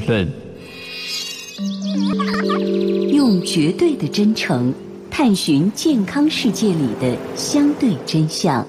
分， 用绝对的真诚探寻健康世界里的相对真相。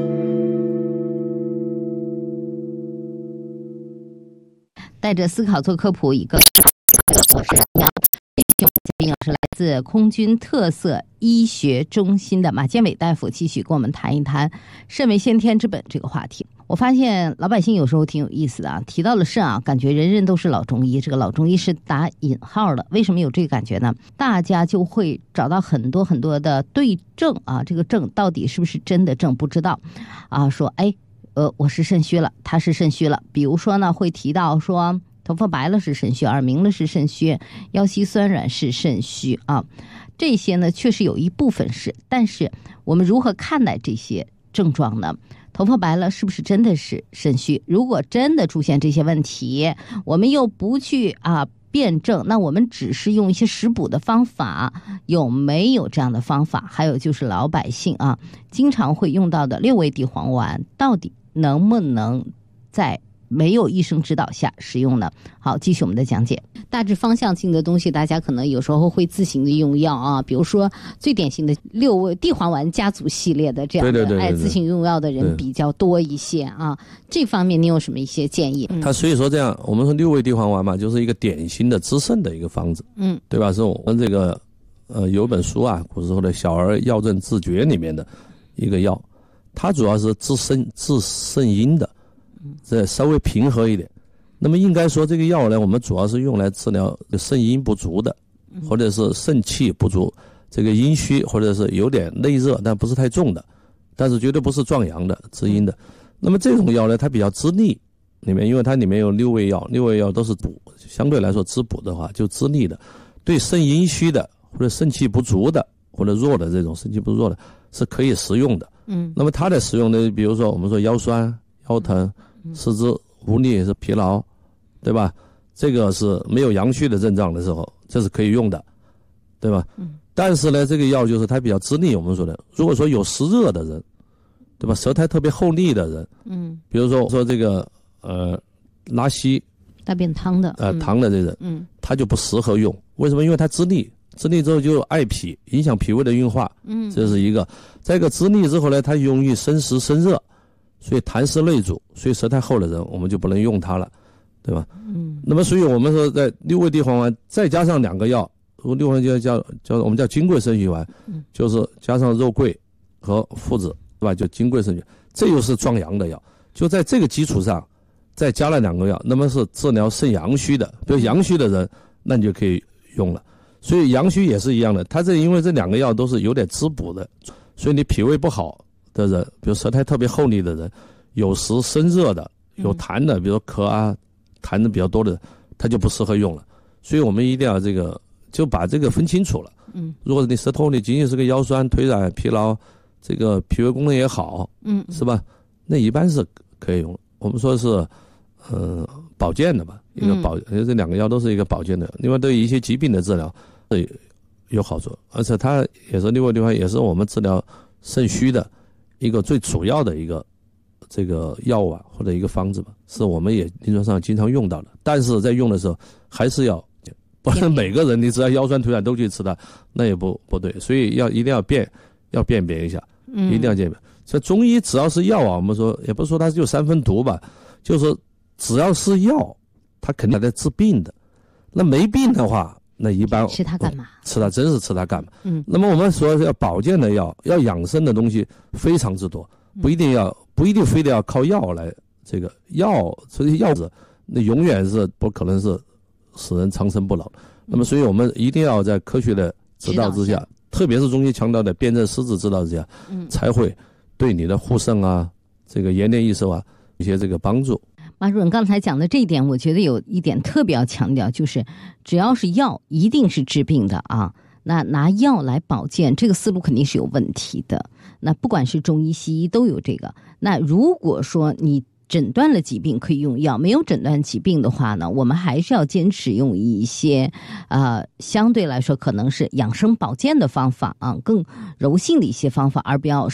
带着思考做科普，一个我是杨，是来自空军特色医学中心的马建伟大夫，继续跟我们谈一谈肾为先天之本这个话题。我发现老百姓有时候挺有意思的啊，提到了肾啊，感觉人人都是老中医，这个老中医是打引号的。为什么有这个感觉呢？大家就会找到很多很多的对症啊，这个症到底是不是真的症不知道啊，说我是肾虚了，他是肾虚了。比如说呢，会提到说头发白了是肾虚，耳鸣了是肾虚，腰膝酸软是肾虚啊。这些呢确实有一部分是，但是我们如何看待这些症状呢？头发白了是不是真的是肾虚？如果真的出现这些问题，我们又不去辩证，那我们只是用一些食补的方法，有没有这样的方法？还有就是老百姓经常会用到的6味地黄丸，到底能不能在没有医生指导下使用呢？好，继续我们的讲解。大致方向性的东西，大家可能有时候会自行的用药啊，比如说最典型的6味地黄丸家族系列的这样的自行用药的人比较多一些啊。这方面你有什么一些建议？ 他所以说这样，我们说6味地黄丸嘛，就是一个典型的滋肾的一个方子，对吧？是我们这个有本书啊，古时候的《小儿药证自诀》里面的一个药，它主要是治肾阴的。这稍微平和一点，那么应该说这个药呢，我们主要是用来治疗肾阴不足的，或者是肾气不足，这个阴虚，或者是有点内热但不是太重的，但是绝对不是壮阳的滋阴的。那么这种药呢，它比较滋腻，里面因为它里面有6味药，6味药都是补，相对来说滋补的话就滋腻的，对肾阴虚的或者肾气不足的或者弱的这种肾气不弱的是可以食用的。那么它的使用呢，比如说我们说腰酸、腰疼、四肢无力是疲劳，对吧？这个是没有阳虚的症状的时候，这是可以用的，对吧？但是呢，这个药就是它比较滋腻，我们说的，如果说有湿热的人，对吧？舌苔特别厚腻的人，比如说这个拉稀、 大便汤的糖的这人，他就不适合用。为什么？因为它滋腻，滋腻之后就爱脾，影响脾胃的运化，这是一个。再一个滋腻之后呢，它容易生湿生热。所以痰湿内阻，所以舌苔厚的人我们就不能用它了，对吧？那么所以我们说在6味地黄丸再加上2个药，6味叫我们叫金匮肾虚丸，就是加上肉桂和附子，对吧？就金匮肾虚，这又是壮阳的药。就在这个基础上再加了2个药，那么是治疗肾阳虚的，比如阳虚的人，那你就可以用了。所以阳虚也是一样的，它因为这2个药都是有点滋补的，所以你脾胃不好的人，比如舌苔特别厚腻的人，有湿生热的，有痰的，比如咳痰的比较多的人，他就不适合用了。所以我们一定要就把这个分清楚了。如果你舌头你仅仅是个腰酸腿软疲劳，这个脾胃功能也好，是吧？那一般是可以用。我们说是保健的吧，一个这2个药都是一个保健的，另外对于一些疾病的治疗有好处，而且它也是6味地黄丸，也是我们治疗肾虚的一个最主要的一个这个药丸或者一个方子吧，是我们也临床上经常用到的。但是在用的时候还是要，不是每个人你只要腰酸腿软都去吃它，那也不对。所以一定要辨别一下，一定要鉴别。所以中医只要是药我们说也不是说它就3分毒吧，就是只要是药，它肯定在治病的。那没病的话，那一般吃它干嘛？ 吃它真是吃它干嘛？那么我们说要保健的药，要养生的东西非常之多，不一定非得要靠药来这个药，所以药子那永远是不可能是使人长生不老。那么所以我们一定要在科学的指导之下，特别是中医强调的辨证施治指导之下，才会对你的护肾啊、这个延年益寿啊一些这个帮助。 马主任刚才讲的这一点，我觉得有一点特别要强调，就是只要是药一定是治病的啊，那拿药来保健这个思路肯定是有问题的。那不管是中医西医都有这个。那如果说你诊断了疾病可以用药，没有诊断疾病的话呢，我们还是要坚持用一些相对来说可能是养生保健的方法啊，更柔性的一些方法，而不要